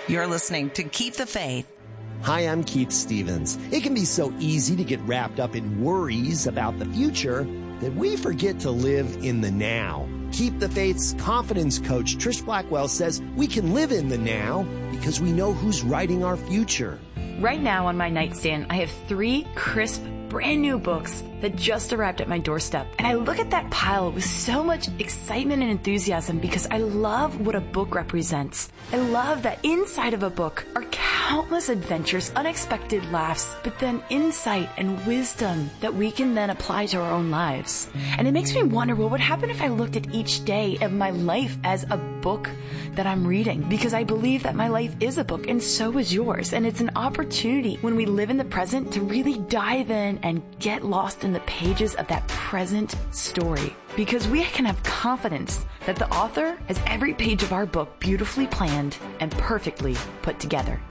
You're listening to Keep the Faith. Hi, I'm Keith Stevens. It can be so easy to get wrapped up in worries about the future that we forget to live in the now. Keep the Faith's confidence coach, Trish Blackwell, says we can live in the now because we know who's writing our future. Right now on my nightstand, I have 3 crisp, brand new books that just arrived at my doorstep. And I look at that pile with so much excitement and enthusiasm because I love what a book represents. I love that inside of a book are countless adventures, unexpected laughs, but then insight and wisdom that we can then apply to our own lives. And it makes me wonder, what would happen if I looked at each day of my life as a book that I'm reading? Because I believe that my life is a book and so is yours. And it's an opportunity when we live in the present to really dive in and get lost in the pages of that present story. Because we can have confidence that the author has every page of our book beautifully planned and perfectly put together.